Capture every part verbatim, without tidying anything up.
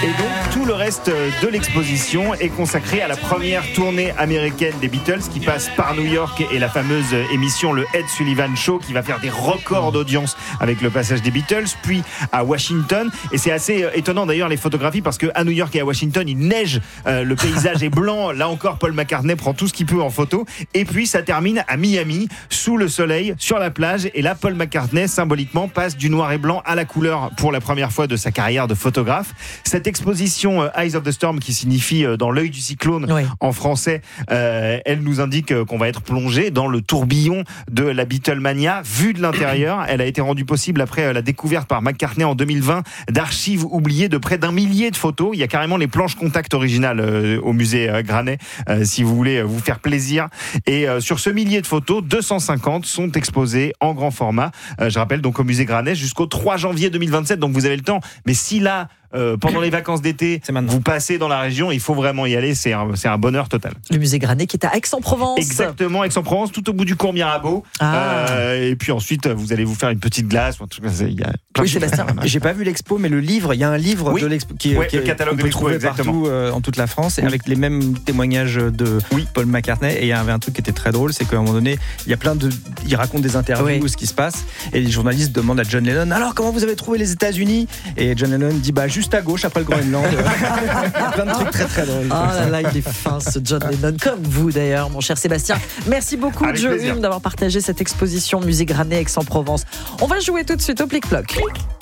Et donc tout le reste de l'exposition est consacré à la première tournée américaine des Beatles qui passe par New York et la fameuse émission le Ed Sullivan Show qui va faire des records d'audience avec le passage des Beatles, puis à Washington. Et c'est assez étonnant d'ailleurs les photographies parce qu'à New York et à Washington il neige, euh, le paysage est blanc, là encore Paul McCartney prend tout ce qu'il peut en photo. Et puis ça termine à Miami, sous le soleil, sur la plage, et là Paul McCartney symboliquement passe du noir et blanc à la couleur pour la première fois de sa carrière de photographe. Cette exposition euh, Eyes of the Storm, qui signifie euh, dans l'œil du cyclone oui. en français, euh, elle nous indique euh, qu'on va être plongé dans le tourbillon de la Beatlemania vue de l'intérieur. Elle a été rendue possible après euh, la découverte par McCartney en deux mille vingt d'archives oubliées de près d'un millier de photos. Il y a carrément les planches contact originales euh, au musée euh, Granet euh, si vous voulez euh, vous faire plaisir. Et euh, sur ce millier de photos, deux cent cinquante sont exposées en grand format. Euh, je rappelle donc au musée Granet jusqu'au trois janvier deux mille vingt-sept. Donc vous avez le temps. Mais si là Euh, pendant les vacances d'été, vous passez dans la région, il faut vraiment y aller, c'est un, c'est un bonheur total. Le musée Granet qui est à Aix-en-Provence. Exactement, Aix-en-Provence, tout au bout du cours Mirabeau. Ah. Euh, et puis ensuite, vous allez vous faire une petite glace. Il y a oui, Sébastien, j'ai pas vu l'expo, mais le livre, il y a un livre oui. de l'expo qui, ouais, qui le catalogue qu'on peut trouver partout euh, en toute la France, et oui. avec les mêmes témoignages de oui. Paul McCartney. Et il y avait un truc qui était très drôle, c'est qu'à un moment donné, il y a plein de, il raconte des interviews, oui. ce qui se passe, et les journalistes demandent à John Lennon, alors comment vous avez trouvé les États-Unis? Et John Lennon dit bah juste à gauche après le Grand plein de trucs très très drôles. Oh là là, il est fin ce John Lennon, comme vous d'ailleurs, mon cher Sébastien. Merci beaucoup, Joe Hume, d'avoir partagé cette exposition Musée Granet Aix-en-Provence. On va jouer tout de suite au Plic-Ploc.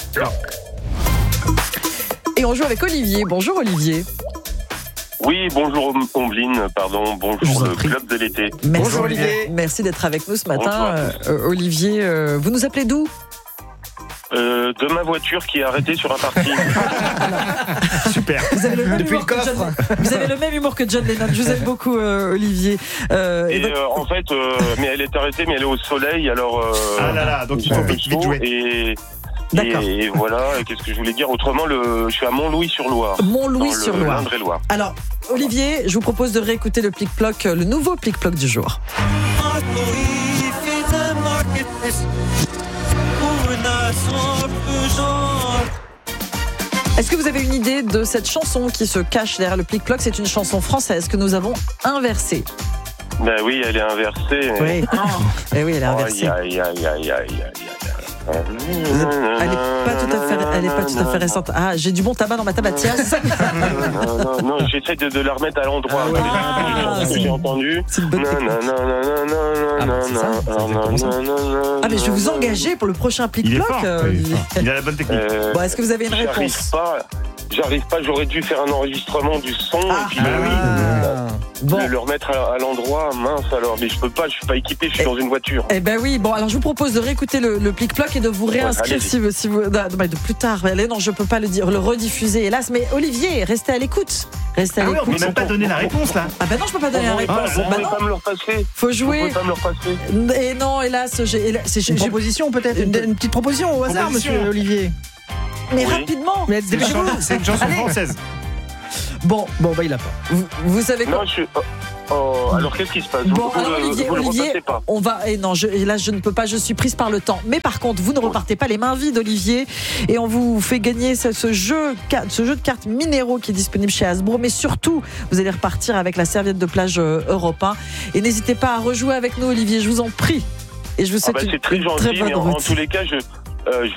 Et on joue avec Olivier. Bonjour Olivier. Oui, bonjour Ombline, pardon, bonjour le club de l'été. Merci, bonjour Olivier. Merci d'être avec nous ce matin. Euh, Olivier, euh, vous nous appelez d'où? Euh, de ma voiture qui est arrêtée sur un parking. Super. Vous avez le même Depuis humour le que coffre. John, vous avez le même humour que John Lennon. Je vous aime beaucoup, euh, Olivier. Euh, et, et votre... euh, en fait, euh, mais elle est arrêtée, mais elle est au soleil, alors. Euh, ah là là, donc il faut vite, vite jouer. Et... D'accord. Et voilà, qu'est-ce que je voulais dire autrement, le, je suis à Montlouis-sur-Loire. Montlouis-sur-Loire. Indre-et-Loire. Alors, Olivier, je vous propose de réécouter le Plic-Ploc, le nouveau Plic-Ploc du jour. Est-ce que vous avez une idée de cette chanson qui se cache derrière le Plic-Ploc? C'est une chanson française que nous avons inversée. Ben oui, elle est inversée. Oui, oh. eh oui elle est inversée. Aïe, aïe, aïe, aïe, aïe, aïe. Elle n'est pas tout à fait, elle est pas tout à fait récente. Ah, j'ai du bon tabac dans ma tabatière. non, non, non, j'essaie de, de la remettre à l'endroit. Ah, ah, c'est ce que j'ai entendu. C'est une bonne technique. Ah, mais je vais vous engager pour le prochain Plic-Ploc. Il, euh, il, il a la bonne technique. Euh, bon, est-ce que vous avez une j'arrive réponse? pas, J'arrive pas, j'aurais dû faire un enregistrement du son ah, et puis bah le, oui. euh, bon. le, le remettre à, à l'endroit, mince alors, mais je peux pas, je suis pas équipé, je suis et, dans une voiture. Eh ben oui, bon alors je vous propose de réécouter le, le Plic-Ploc et de vous réinscrire ouais, si, vous, si vous, non, de plus tard. Allez, non, je peux pas le dire, le rediffuser, hélas. Mais Olivier, restez à l'écoute. Restez à ah l'écoute. Oui, on peut même pas donner la réponse là. Ah ben non, je peux pas donner la réponse. Vous bah pouvez non. pas me le repasser. Faut jouer. Vous pouvez pas me le repasser. Et non, hélas, j'ai, c'est une proposition peut-être, une, une petite proposition au hasard, monsieur Olivier. Mais oui. rapidement. Mais dépêchez-vous. C'est une chanson Allez. française. Bon, bon, bah il a pas. Vous, vous savez quoi? Non, je suis. Oh, alors qu'est-ce qui se passe? Bon, vous, alors vous, Olivier, vous Olivier, pas. on va. Et non, je, et là je ne peux pas, je suis prise par le temps. Mais par contre, vous ne repartez pas les mains vides, Olivier, et on vous fait gagner ce, ce jeu, ce jeu de cartes minéraux qui est disponible chez Hasbro. Mais surtout, vous allez repartir avec la serviette de plage euh, Europe un. Et n'hésitez pas à rejouer avec nous, Olivier, je vous en prie. Et je vous souhaite ah bah, une, c'est très une gentil, très bonne mais en, route. en tous les cas, je. Euh,